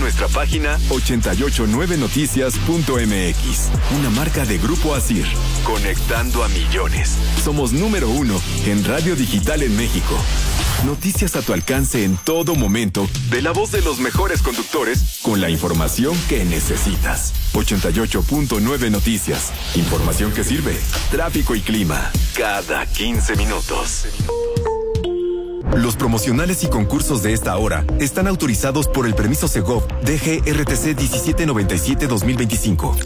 nuestra página 889noticias.mx. Una marca de Grupo Asir. Conectando a millones. Somos número 1 en radio digital en México. Noticias a tu alcance en todo momento, de la voz de los mejores conductores, con la información que necesitas. 88.9 Noticias. Información que sirve. Tráfico y clima. Cada 15 minutos. Los promocionales y concursos de esta hora están autorizados por el permiso Segov DGRTC 1797-2025.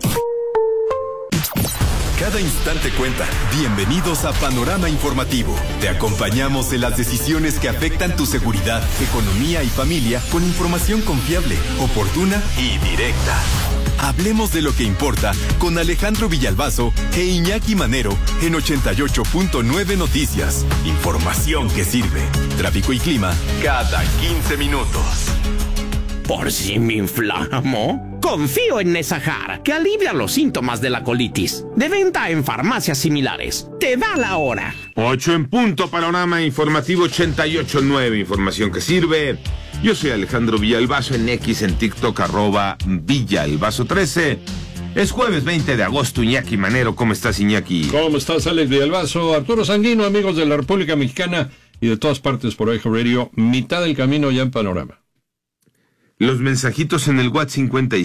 Cada instante cuenta. Bienvenidos a Panorama Informativo. Te acompañamos en las decisiones que afectan tu seguridad, economía y familia con información confiable, oportuna y directa. Hablemos de lo que importa con Alejandro Villalbazo e Iñaki Manero en 88.9 Noticias. Información que sirve. Tráfico y clima cada 15 minutos. ¿Por si me inflamo? Confío en Nesajar, que alivia los síntomas de la colitis. De venta en farmacias similares. Te da la hora. 8 en punto, Panorama Informativo 88.9, información que sirve. Yo soy Alejandro Villalbazo en X, en TikTok, @Villalbazo13. Es jueves 20 de agosto, Iñaki Manero. ¿Cómo estás, Iñaki? ¿Cómo estás, Alex Villalbazo? Arturo Sanguino, amigos de la República Mexicana y de todas partes por Eje Radio. Mitad del camino ya en Panorama. Los mensajitos en el WhatsApp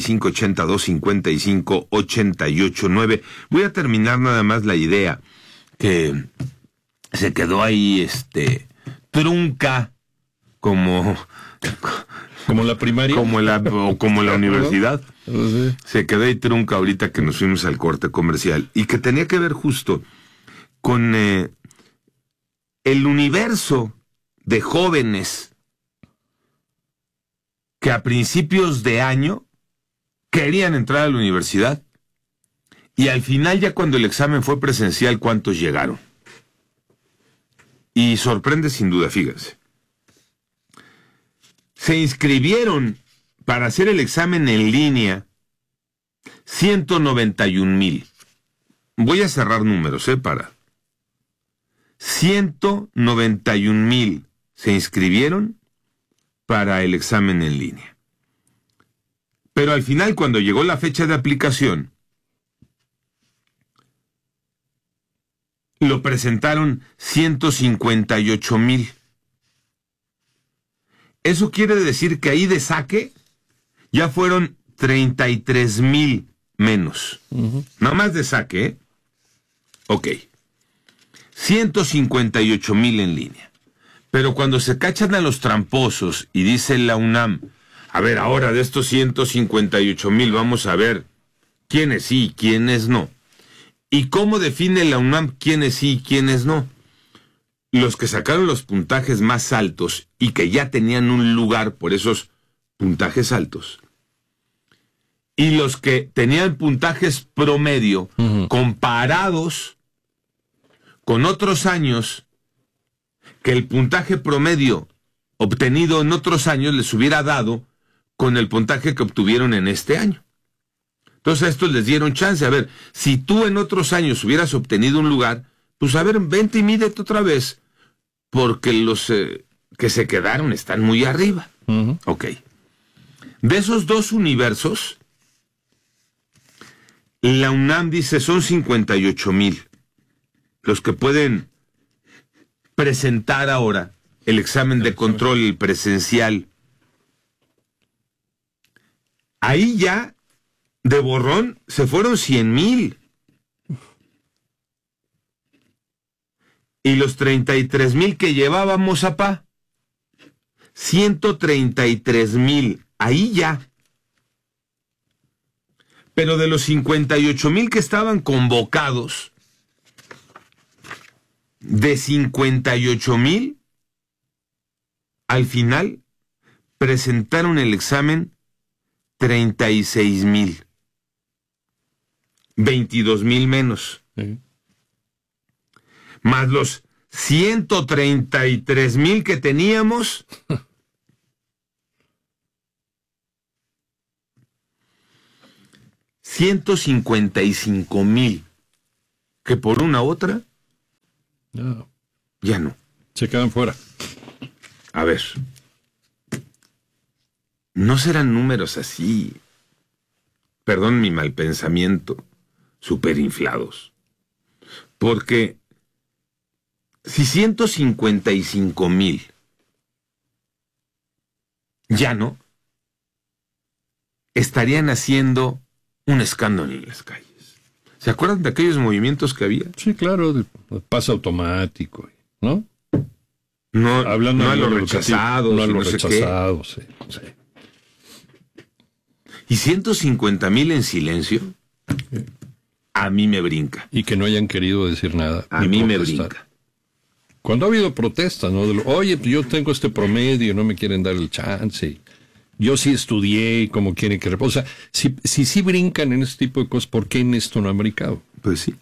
5582558889. Voy a terminar nada más la idea que se quedó ahí, trunca como la primaria, como la universidad. Sí. Se quedó ahí trunca ahorita que nos fuimos al corte comercial y que tenía que ver justo con el universo de jóvenes que a principios de año querían entrar a la universidad y al final, ya cuando el examen fue presencial, ¿cuántos llegaron? Y sorprende sin duda, fíjense. Se inscribieron para hacer el examen en línea 191,000. Voy a cerrar números, para 191,000 se inscribieron para el examen en línea. Pero al final, cuando llegó la fecha de aplicación, lo presentaron 158,000. Eso quiere decir que ahí de saque ya fueron 33,000 menos. Nada más de saque, ¿eh? Ok. 158,000 en línea. Pero cuando se cachan a los tramposos y dice la UNAM, a ver, ahora de estos 158,000 vamos a ver quiénes sí y quiénes no. ¿Y cómo define la UNAM quiénes sí y quiénes no? Los que sacaron los puntajes más altos y que ya tenían un lugar por esos puntajes altos. Y los que tenían puntajes promedio comparados con otros años, que el puntaje promedio obtenido en otros años les hubiera dado con el puntaje que obtuvieron en este año. Entonces a estos les dieron chance. A ver, si tú en otros años hubieras obtenido un lugar, pues a ver, vente y mídete otra vez, porque los que se quedaron están muy arriba. Ok. De esos dos universos, la UNAM dice son 58,000 los que pueden presentar ahora el examen de control presencial. Ahí ya, de borrón, se fueron 100,000. Y los 33,000 que llevábamos, 133,000. Ahí ya. Pero de los 58,000 que estaban convocados, de 58,000, al final presentaron el examen 36,000. 22,000 menos. Más los 133,000 que teníamos. 155,000 que por una u otra ya no. Se quedan fuera. A ver. no serán números así, perdón mi mal pensamiento, superinflados. Porque si 155,000 ya no, estarían haciendo un escándalo en las calles. ¿Se acuerdan de aquellos movimientos que había? Sí, claro, de pase automático, ¿no? No, hablando no a de los lo rechazados, educativo, no a los no sé rechazados, qué. sí. Y 150,000 en silencio, a mí me brinca. Y que no hayan querido decir nada. A mí me brinca. Cuando ha habido protestas, ¿no? Oye, yo tengo este promedio, no me quieren dar el chance. Yo sí estudié, como quieren que... O sea, si brincan en este tipo de cosas, ¿por qué en esto no han brincado? Pues sí.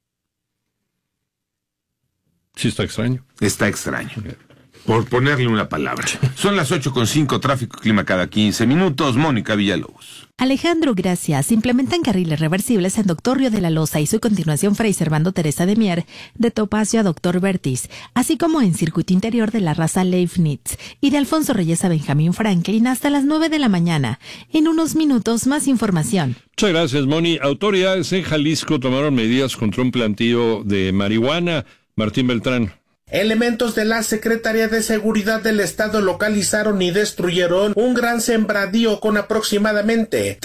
Sí está extraño. Está extraño. Por ponerle una palabra. Son las 8:05, tráfico y clima cada 15 minutos. Mónica Villalobos. Alejandro, gracias. Implementan carriles reversibles en Doctor Río de la Loza y su continuación Fray Servando Teresa de Mier, de Topacio a Doctor Vertis, así como en circuito interior de la raza Leibniz y de Alfonso Reyes a Benjamín Franklin hasta las 9 de la mañana. En unos minutos, más información. Muchas gracias, Moni. Autoridades en Jalisco tomaron medidas contra un plantío de marihuana. Martín Beltrán. Elementos de la Secretaría de Seguridad del Estado localizaron y destruyeron un gran sembradío con aproximadamente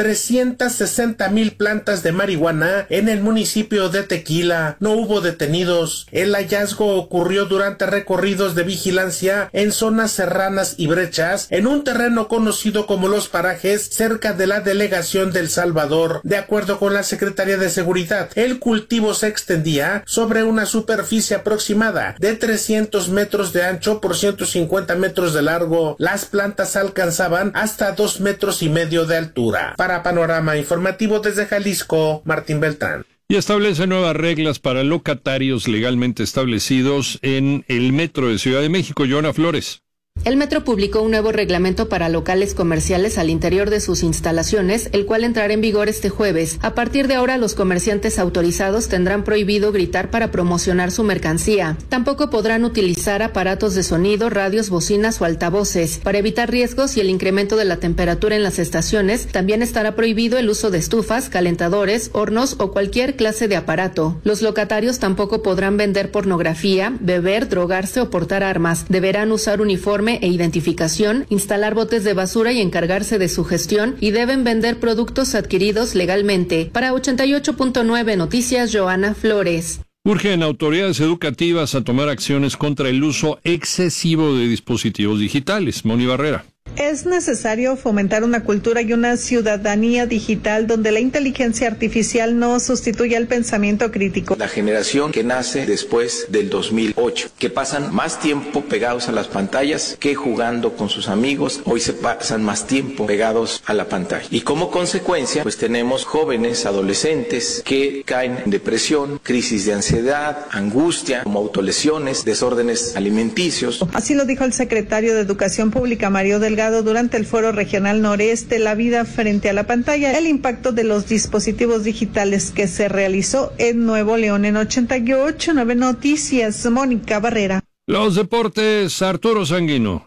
360,000 plantas de marihuana en el municipio de Tequila. No hubo detenidos. El hallazgo ocurrió durante recorridos de vigilancia en zonas serranas y brechas en un terreno conocido como Los Parajes cerca de la delegación del Salvador. De acuerdo con la Secretaría de Seguridad, el cultivo se extendía sobre una superficie aproximada de 300 metros de ancho por 150 metros de largo. Las plantas alcanzaban hasta 2,5 metros de altura. Para Panorama Informativo desde Jalisco, Martín Beltrán. Y establece nuevas reglas para locatarios legalmente establecidos en el Metro de Ciudad de México. Joana Flores. El Metro publicó un nuevo reglamento para locales comerciales al interior de sus instalaciones, el cual entrará en vigor este jueves. A partir de ahora, los comerciantes autorizados tendrán prohibido gritar para promocionar su mercancía. Tampoco podrán utilizar aparatos de sonido, radios, bocinas o altavoces. Para evitar riesgos y el incremento de la temperatura en las estaciones, también estará prohibido el uso de estufas, calentadores, hornos o cualquier clase de aparato. Los locatarios tampoco podrán vender pornografía, beber, drogarse o portar armas. Deberán usar uniforme e identificación, instalar botes de basura y encargarse de su gestión, y deben vender productos adquiridos legalmente. Para 88.9 Noticias, Joana Flores. Urgen autoridades educativas a tomar acciones contra el uso excesivo de dispositivos digitales. Moni Barrera. Es necesario fomentar una cultura y una ciudadanía digital donde la inteligencia artificial no sustituya el pensamiento crítico. La generación que nace después del 2008, que pasan más tiempo pegados a las pantallas que jugando con sus amigos, hoy se pasan más tiempo pegados a la pantalla. Y como consecuencia, pues tenemos jóvenes, adolescentes que caen en depresión, crisis de ansiedad, angustia, como autolesiones, desórdenes alimenticios. Así lo dijo el secretario de Educación Pública, Mario Delgado, durante el Foro Regional Noreste, La Vida frente a la pantalla, el impacto de los dispositivos digitales, que se realizó en Nuevo León. En 88.9 Noticias, Mónica Barrera. Los deportes, Arturo Sanguino.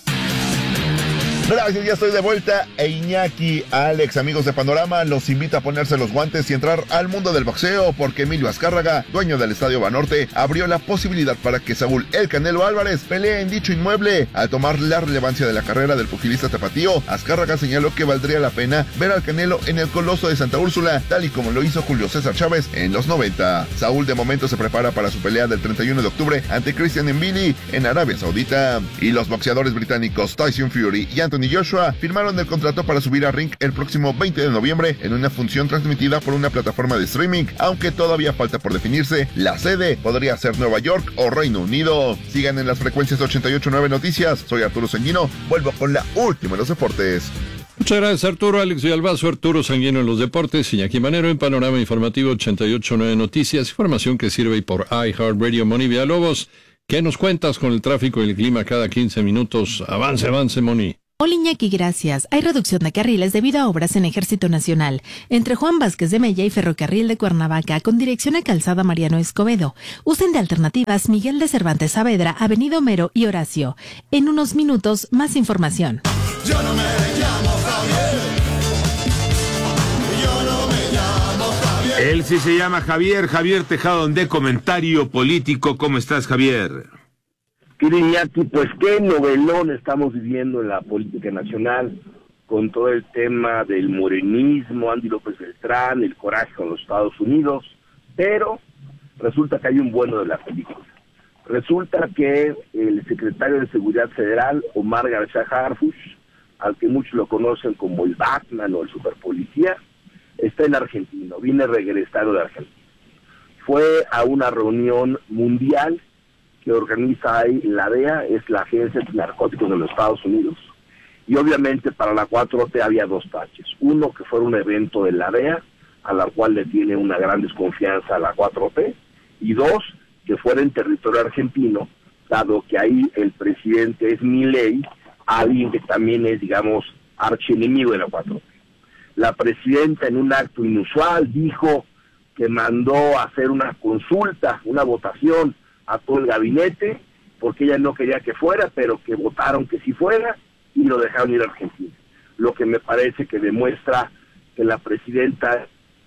Gracias, ya estoy de vuelta. Iñaki, Alex, amigos de Panorama, los invito a ponerse los guantes y entrar al mundo del boxeo, porque Emilio Azcárraga, dueño del Estadio Banorte, abrió la posibilidad para que Saúl El Canelo Álvarez pelee en dicho inmueble. Al tomar la relevancia de la carrera del pugilista tapatío, Azcárraga señaló que valdría la pena ver al Canelo en el Coloso de Santa Úrsula, tal y como lo hizo Julio César Chávez en los 90. Saúl de momento se prepara para su pelea del 31 de octubre ante Christian Mbili en Arabia Saudita. Y los boxeadores británicos Tyson Fury y Anthony Joshua firmaron el contrato para subir a ring el próximo 20 de noviembre en una función transmitida por una plataforma de streaming, aunque todavía falta por definirse la sede. Podría ser Nueva York o Reino Unido. Sigan en las frecuencias 88.9 Noticias. Soy Arturo Sanguino. Vuelvo con la última en los deportes. Muchas gracias, Arturo. Alex Villalbazo, Arturo Sanguino en los deportes, Iñaki Manero en Panorama Informativo 88.9 Noticias, información que sirve por iHeartRadio. Moni Villalobos, ¿qué nos cuentas con el tráfico y el clima cada 15 minutos? Avance, Moni. Hola Iñaki, gracias. Hay reducción de carriles debido a obras en Ejército Nacional, entre Juan Vázquez de Mella y Ferrocarril de Cuernavaca, con dirección a Calzada Mariano Escobedo. Usen de alternativas Miguel de Cervantes Saavedra, Avenida Homero y Horacio. En unos minutos, más información. Yo no me llamo Javier. Yo no me llamo Javier. Él sí se llama Javier Tejado de Comentario Político. ¿Cómo estás, Javier? Querido Iñaki, pues qué novelón estamos viviendo en la política nacional, con todo el tema del morenismo, Andy López Beltrán, el coraje con los Estados Unidos, pero resulta que hay un bueno de la película. Resulta que el secretario de Seguridad Federal, Omar García Harfuch, al que muchos lo conocen como el Batman o el superpolicía, está en Argentina, viene regresado de Argentina. Fue a una reunión mundial que organiza ahí la DEA, es la Agencia de Narcóticos de los Estados Unidos, y obviamente para la 4T había dos taches. Uno, que fuera un evento de la DEA, a la cual le tiene una gran desconfianza a la 4T, y dos, que fuera en territorio argentino, dado que ahí el presidente es Milei, alguien que también es, digamos, archienemigo de la 4T. La presidenta, en un acto inusual, dijo que mandó a hacer una consulta, una votación a todo el gabinete, porque ella no quería que fuera, pero que votaron que sí fuera, y lo dejaron ir a Argentina. Lo que me parece que demuestra que la presidenta,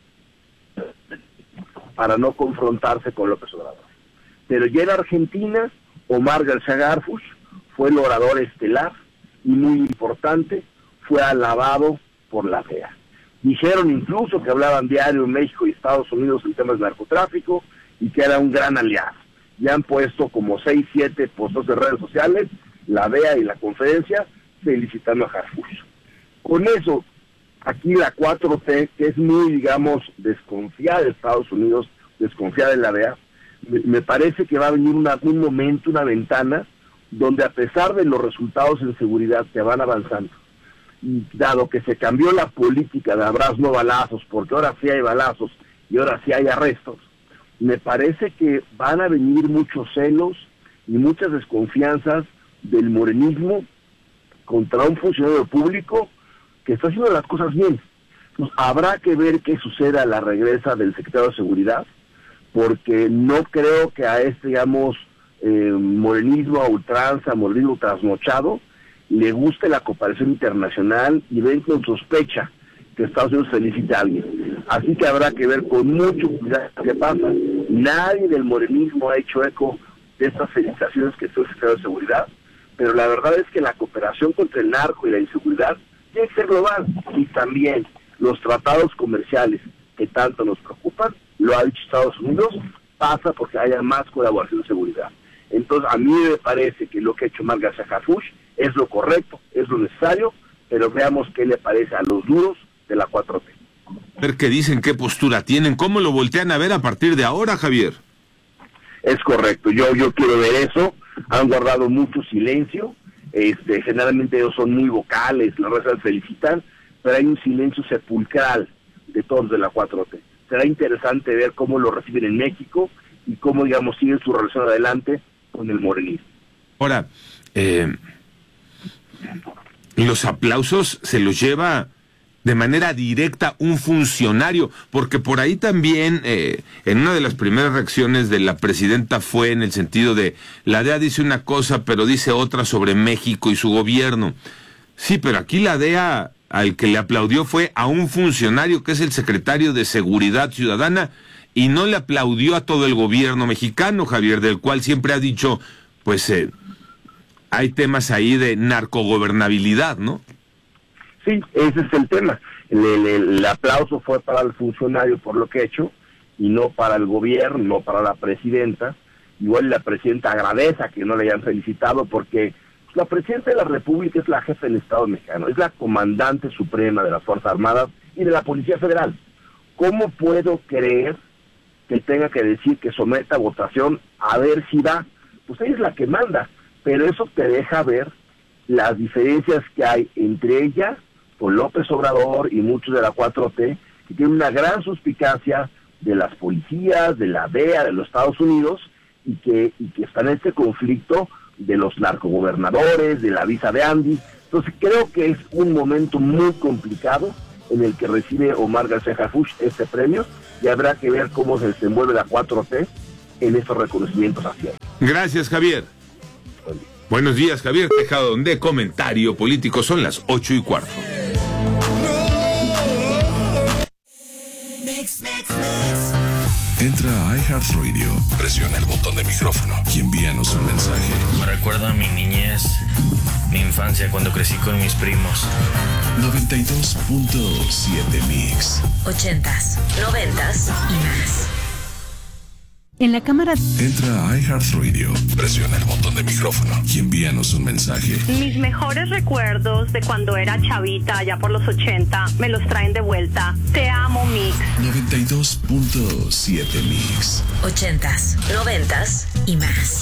para no confrontarse con López Obrador. Pero ya en Argentina, Omar García Harfuch fue el orador estelar, y muy importante, fue alabado por la DEA. Dijeron incluso que hablaban diario en México y Estados Unidos en temas de narcotráfico, y que era un gran aliado. Ya han puesto como 6, 7 postos de redes sociales, la DEA y la conferencia, felicitando a Harfuch. Con eso, aquí la 4T, que es muy, digamos, desconfiada de Estados Unidos, desconfiada de la DEA, me parece que va a venir un momento, una ventana, donde a pesar de los resultados en seguridad que van avanzando, y dado que se cambió la política de abrazos no balazos, porque ahora sí hay balazos y ahora sí hay arrestos, me parece que van a venir muchos celos y muchas desconfianzas del morenismo contra un funcionario público que está haciendo las cosas bien. Entonces, habrá que ver qué sucede a la regresa del secretario de Seguridad, porque no creo que a este, digamos, morenismo a ultranza, morenismo trasnochado, le guste la cooperación internacional y ven con sospecha que Estados Unidos felicite a alguien. Así que habrá que ver con mucho cuidado qué pasa. Nadie del morenismo ha hecho eco de estas felicitaciones que hizo el secretario de Seguridad, pero la verdad es que la cooperación contra el narco y la inseguridad tiene que ser global, y también los tratados comerciales que tanto nos preocupan, lo ha dicho Estados Unidos, pasa porque haya más colaboración de seguridad. Entonces, a mí me parece que lo que ha hecho Omar García Harfuch es lo correcto, es lo necesario, pero veamos qué le parece a los duros de la 4T. A ver qué dicen, qué postura tienen, cómo lo voltean a ver a partir de ahora, Javier. Es correcto, yo quiero ver eso. Han guardado mucho silencio, generalmente ellos son muy vocales, las redes felicitan, pero hay un silencio sepulcral de todos de la 4T. Será interesante ver cómo lo reciben en México y cómo, digamos, siguen su relación adelante con el morenismo. Ahora, los aplausos se los lleva de manera directa un funcionario, porque por ahí también, en una de las primeras reacciones de la presidenta fue en el sentido de, la DEA dice una cosa, pero dice otra sobre México y su gobierno. Sí, pero aquí la DEA, al que le aplaudió fue a un funcionario que es el secretario de Seguridad Ciudadana, y no le aplaudió a todo el gobierno mexicano, Javier, del cual siempre ha dicho, pues, hay temas ahí de narcogobernabilidad, ¿no? Sí, ese es el tema. El aplauso fue para el funcionario por lo que ha hecho, y no para el gobierno, no para la presidenta. Igual la presidenta agradece a que no le hayan felicitado, porque la presidenta de la República es la jefa del Estado mexicano, es la comandante suprema de las Fuerzas Armadas y de la Policía Federal. ¿Cómo puedo creer que tenga que decir que someta a votación a ver si da? Pues ella es la que manda, pero eso te deja ver las diferencias que hay entre ella, con López Obrador y muchos de la 4T, que tienen una gran suspicacia de las policías, de la DEA, de los Estados Unidos, y que están en este conflicto de los narcogobernadores, de la visa de Andy. Entonces creo que es un momento muy complicado en el que recibe Omar García Harfuch este premio, y habrá que ver cómo se desenvuelve la 4T en estos reconocimientos hacia él. Gracias, Javier. Buenos días, Javier Tejado, de Comentario Político. Son las 8:15. Entra a iHeartRadio, presiona el botón de micrófono y envíanos un mensaje. Me recuerda a mi niñez, mi infancia cuando crecí con mis primos. 92.7 Mix. 80s, 90s y más. En la cámara. Entra a iHeartRadio, presiona el botón de micrófono y envíanos un mensaje. Mis mejores recuerdos de cuando era chavita, allá por los 80, me los traen de vuelta. Te amo, Mix. 92.7 Mix. 80s, 90s y más.